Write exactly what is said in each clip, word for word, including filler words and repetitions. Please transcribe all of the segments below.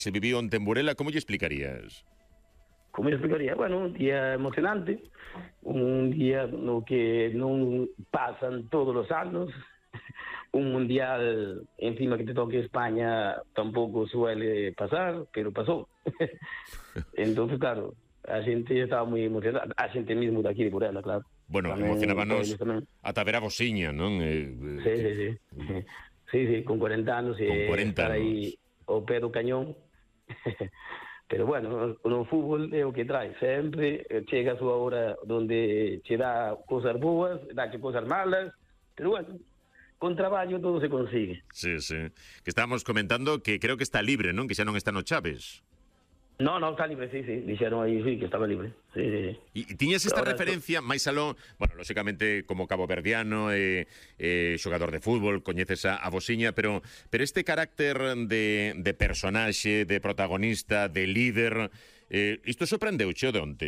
Se viviu onte en Burela, como lle explicarías? Como lle explicaría? Bueno, un día emocionante, un día no que non pasan todos os anos, un mundial encima que te toque España tampouco suele pasar, pero pasou. Entonces, claro, a xente estaba moi emocionada, a xente mismo daqui de Burela, claro. Bueno, Tamén, emocionábanos ata ver a vosiña, non? Eh, sí, sí, sí. Sí, sí, con cuarenta anos e estar aí ao pé do cañón. Pero bueno, no fútbol é o que trae, sempre chega a súa hora onde che dá cosas boas, dá che cosas malas, pero bueno, con traballo todo se consigue. Sí, sí. Que estábamos comentando que creo que está libre, non? Que xa non está no Chaves. No, no, está libre, sí, sí, dixeron aí, sí, que estaba libre, sí, sí, sí. E, e tiñas esta Ahora referencia, máis aló, bueno, lóxicamente como caboverdiano, eh, eh, xogador de fútbol, coñeces a, a vosiña, pero pero este carácter de, de personaxe, de protagonista, de líder, eh, isto sorprendeuche o de onte?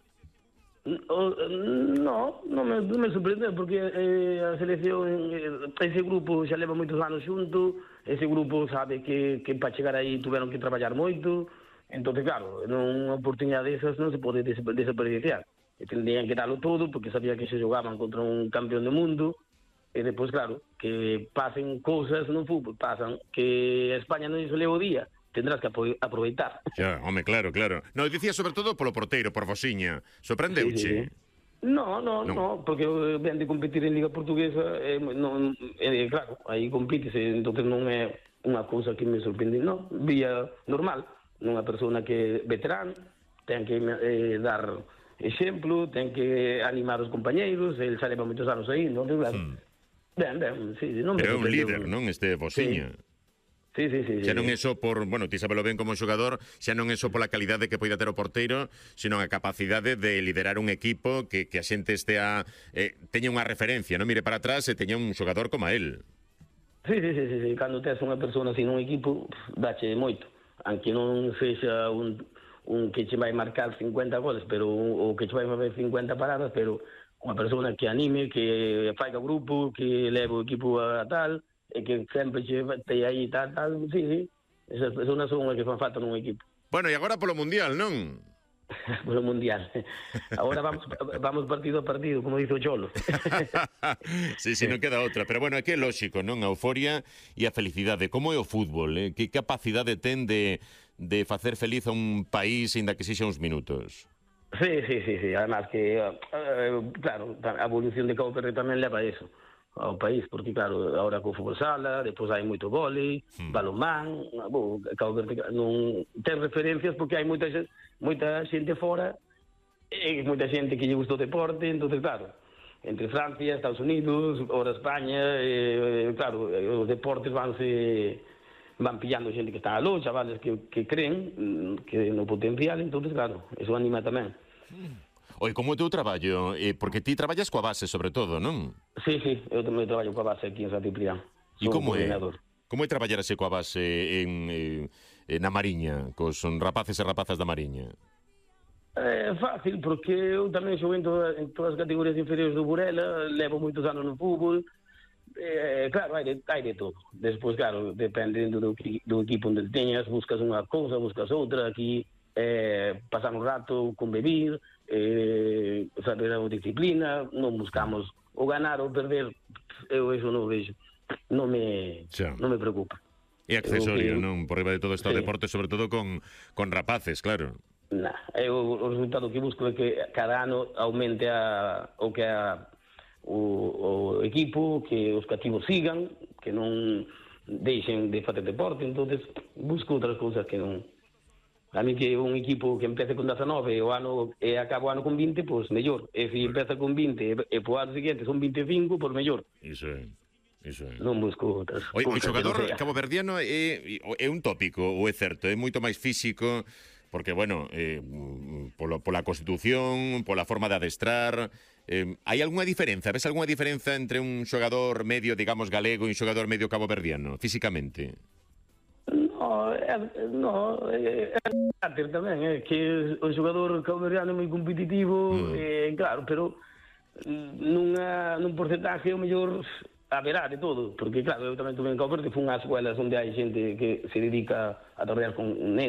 No, non me, non me sorprendeu, porque eh, a selección, eh, ese grupo xa leva moitos anos xunto, ese grupo sabe que, que para chegar aí tuveron que traballar moito. Entonces, claro, nunha oportunidade desas non se pode desaparecer. E tendrían que darlo todo, porque sabía que se xogaban contra un campeón do mundo, e depois, claro, que pasen cousas no fútbol, pasan que a España non se leva o día, tendrás que aproveitar. Xa, home, claro, claro. No, dicía sobre todo polo porteiro, por vosiña. Sorprendeuche? Sí, sí, sí. No, no, no, no, porque ven de competir en Liga Portuguesa, eh, non, eh, claro, aí compítese, entonces non é unha cousa que me sorprende, non, vía normal. Nunha persona que é veterano, ten que eh, dar exemplo, ten que animar os compañeiros, el xa leva moitos anos aí, non? Claro. Hmm. Ben, ben, sí, non me pero é un líder, non, este vosiña? Sí, sí, sí. sí xa sí. non é só por, bueno, ti sabelo ben como xogador, xa non é só pola calidade que poida ter o porteiro, sino a capacidade de liderar un equipo que, que a xente estea, eh, teña unha referencia, non mire para atrás e teña un xogador como a él. Sí, sí, sí, sí, sí. Cando tes unha persona así nun equipo, dache moito. Aunque non sexa un, un que che vai marcar cincuenta goles, pero o que che vai fazer cincuenta paradas, pero unha persona que anime, que faiga grupo, que leve o equipo a tal, e que sempre che te aí tal, tal, sí, sí. Esas personas son as que fan falta nun equipo. Bueno, e agora polo Mundial, non? Polo Mundial. Agora vamos vamos partido a partido, como dice o Cholo. Sí, sí, non queda outra. Pero bueno, é que é lóxico, non? A euforia e a felicidade. Como é o fútbol? Eh? Que capacidade ten de, de facer feliz a un país, ainda que sexa uns minutos? Sí, sí, sí, sí. Además que, eh, claro, a evolución de Cabo Verde tamén leva a eso, ao país, porque claro, agora co fútbol sala, depois hai moito vólei, hmm. balonmán, bo, Cabo Verde non ten referencias porque hai moita xente, moita xente fora e moita xente que lle gusta o deporte, entonces claro, entre Francia, Estados Unidos, ahora España, eh, claro, os deportes vanse van pillando xente que está aló, chavales que, que creen que no potencial, entonces claro, eso anima tamén. Oi, como é o teu traballo? Eh, porque ti traballas coa base, sobre todo, non? Sí, sí, eu tamén traballo coa base aquí en Santo Ciprián. E como é? Como é traballar así coa base en, eh, na Mariña, cos rapaces e rapazas da Mariña? É fácil, porque eu tamén xogo en, toda, en todas as categorías inferiores do Burela, levo moitos anos no fútbol, eh, claro, hai de, hai de todo. Despois, claro, dependendo do, do equipo onde teñas, buscas unha cousa, buscas outra, aquí eh, pasar un rato con bebir, eh, saber a disciplina, non buscamos o ganar ou perder, eu eso non vexo, non me, non me preocupa. É accesorio, que, non? Por riba de todo este sí. Deporte, sobre todo con, con rapaces, claro. Nah, eu, o resultado que busco é que cada ano aumente a, o que a, o, o equipo, que os cativos sigan, que non deixen de facer deporte, entonces busco outras cousas que non... A mí que un equipo que empece con dezanove o ano e acaba o ano con vinte, pois pues, mellor. E se empeza con vinte e po ano seguinte son vinte e cinco, pois pues, mellor. Iso é. Iso é. Non busco outras. O, o xogador caboverdiano é, é un tópico, ou é certo, é moito máis físico, porque, bueno, eh, polo, pola constitución, pola forma de adestrar, eh, hai algunha diferenza? Ves algunha diferenza entre un xogador medio, digamos, galego e un xogador medio caboverdiano, físicamente? No, é, no, é, é carácter tamén, é que o xogador caboverdiano é moi competitivo, mm. eh, claro, pero nunha, nun porcentaje o mellor haberá de todo, porque claro, eu tamén tuve en Cabo Verde, fun ás escuelas onde hai xente que se dedica a torrear con nenos,